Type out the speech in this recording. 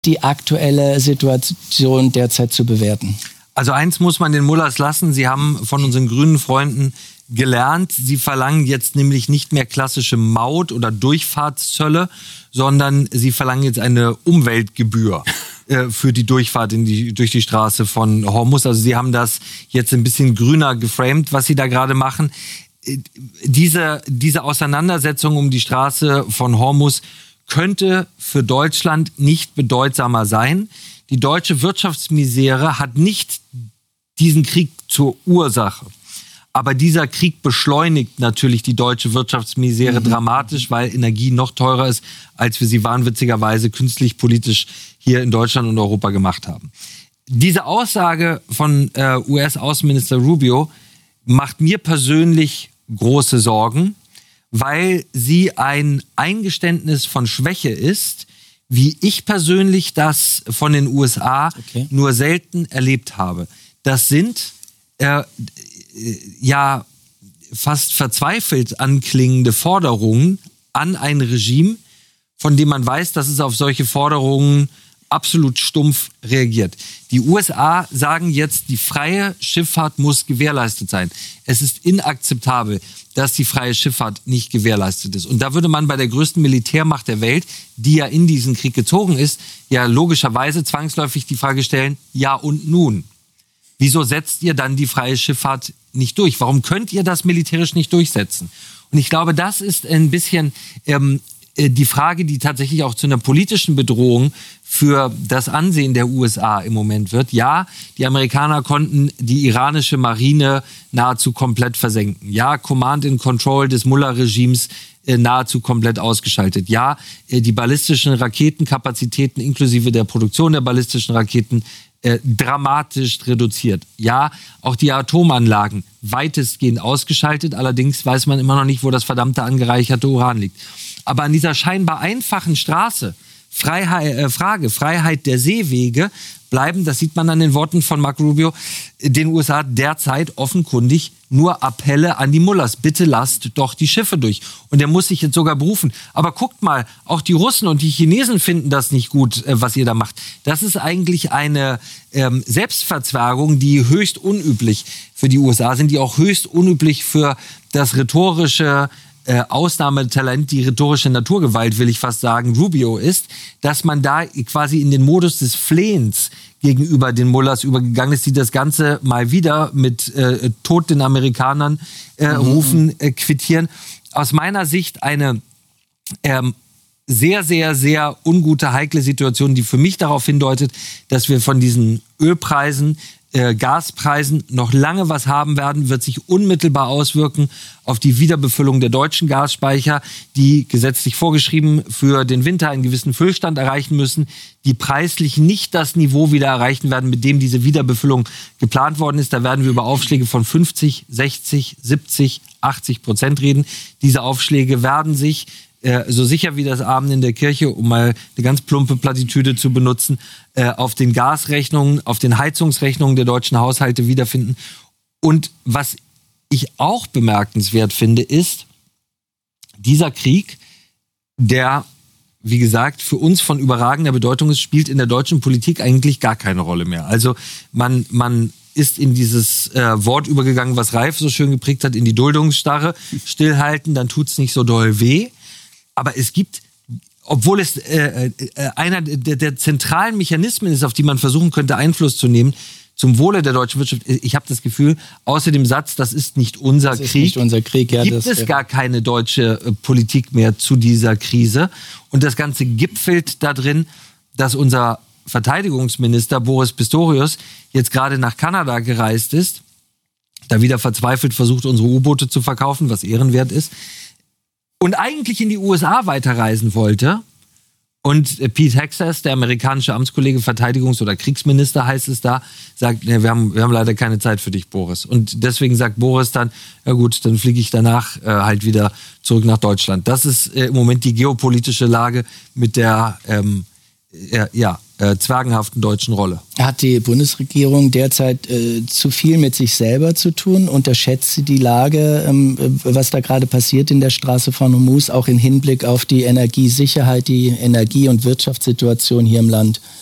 die aktuelle Situation derzeit zu bewerten? Also eins muss man den Mullahs lassen. Sie haben von unseren grünen Freunden gelernt. Sie verlangen jetzt nämlich nicht mehr klassische Maut- oder Durchfahrtszölle, sondern sie verlangen jetzt eine Umweltgebühr für die Durchfahrt durch die Straße von Hormuz. Also sie haben das jetzt ein bisschen grüner geframed, was sie da gerade machen. Diese Auseinandersetzung um die Straße von Hormuz könnte für Deutschland nicht bedeutsamer sein. Die deutsche Wirtschaftsmisere hat nicht diesen Krieg zur Ursache. Aber dieser Krieg beschleunigt natürlich die deutsche Wirtschaftsmisere dramatisch, weil Energie noch teurer ist, als wir sie wahnwitzigerweise künstlich politisch hier in Deutschland und Europa gemacht haben. Diese Aussage von US-Außenminister Rubio macht mir persönlich große Sorgen, weil sie ein Eingeständnis von Schwäche ist, wie ich persönlich das von den USA nur selten erlebt habe. Das sind ja fast verzweifelt anklingende Forderungen an ein Regime, von dem man weiß, dass es auf solche Forderungen absolut stumpf reagiert. Die USA sagen jetzt, die freie Schifffahrt muss gewährleistet sein. Es ist inakzeptabel, dass die freie Schifffahrt nicht gewährleistet ist. Und da würde man bei der größten Militärmacht der Welt, die ja in diesen Krieg gezogen ist, ja logischerweise zwangsläufig die Frage stellen, ja und nun? Wieso setzt ihr dann die freie Schifffahrt nicht durch? Warum könnt ihr das militärisch nicht durchsetzen? Und ich glaube, das ist ein bisschen die Frage, die tatsächlich auch zu einer politischen Bedrohung für das Ansehen der USA im Moment wird. Ja, die Amerikaner konnten die iranische Marine nahezu komplett versenken. Ja, Command and Control des Mullah-Regimes nahezu komplett ausgeschaltet. Ja, die ballistischen Raketenkapazitäten inklusive der Produktion der ballistischen Raketen dramatisch reduziert. Ja, auch die Atomanlagen weitestgehend ausgeschaltet. Allerdings weiß man immer noch nicht, wo das verdammte angereicherte Uran liegt. Aber an dieser scheinbar einfachen Straße, Freiheit der Seewege, bleiben, das sieht man an den Worten von Marco Rubio, den USA derzeit offenkundig nur Appelle an die Mullahs. Bitte lasst doch die Schiffe durch. Und er muss sich jetzt sogar berufen. Aber guckt mal, auch die Russen und die Chinesen finden das nicht gut, was ihr da macht. Das ist eigentlich eine Selbstverzwergung, die höchst unüblich für die USA sind, die auch höchst unüblich für das rhetorische Ausnahmetalent, die rhetorische Naturgewalt, will ich fast sagen, Rubio ist, dass man da quasi in den Modus des Flehens gegenüber den Mullahs übergegangen ist, die das Ganze mal wieder mit Tod den Amerikanern rufen, quittieren. Aus meiner Sicht eine sehr, sehr, sehr ungute, heikle Situation, die für mich darauf hindeutet, dass wir von diesen Ölpreisen, Gaspreisen noch lange was haben werden, wird sich unmittelbar auswirken auf die Wiederbefüllung der deutschen Gasspeicher, die gesetzlich vorgeschrieben für den Winter einen gewissen Füllstand erreichen müssen, die preislich nicht das Niveau wieder erreichen werden, mit dem diese Wiederbefüllung geplant worden ist. Da werden wir über Aufschläge von 50, 60, 70, 80% reden. Diese Aufschläge werden sich so sicher wie das Abend in der Kirche, um mal eine ganz plumpe Plattitüde zu benutzen, auf den Gasrechnungen, auf den Heizungsrechnungen der deutschen Haushalte wiederfinden. Und was ich auch bemerkenswert finde, ist dieser Krieg, der, wie gesagt, für uns von überragender Bedeutung ist, spielt in der deutschen Politik eigentlich gar keine Rolle mehr. Also man ist in dieses Wort übergegangen, was Ralf so schön geprägt hat, in die Duldungsstarre, stillhalten, dann tut's nicht so doll weh. Aber es gibt, obwohl es einer der zentralen Mechanismen ist, auf die man versuchen könnte, Einfluss zu nehmen, zum Wohle der deutschen Wirtschaft, ich habe das Gefühl, außer dem Satz, das ist nicht unser Krieg, ja, gibt es gar keine deutsche Politik mehr zu dieser Krise. Und das Ganze gipfelt darin, dass unser Verteidigungsminister Boris Pistorius jetzt gerade nach Kanada gereist ist, da wieder verzweifelt versucht, unsere U-Boote zu verkaufen, was ehrenwert ist, und eigentlich in die USA weiterreisen wollte. Und Pete Hegseth, der amerikanische Amtskollege, Verteidigungs- oder Kriegsminister heißt es da, sagt, wir haben leider keine Zeit für dich, Boris. Und deswegen sagt Boris dann, ja gut, dann fliege ich danach halt wieder zurück nach Deutschland. Das ist im Moment die geopolitische Lage, mit der zwergenhaften deutschen Rolle. Hat die Bundesregierung derzeit zu viel mit sich selber zu tun? Unterschätzt sie die Lage, was da gerade passiert in der Straße von Hormuz, auch im Hinblick auf die Energiesicherheit, die Energie- und Wirtschaftssituation hier im Land?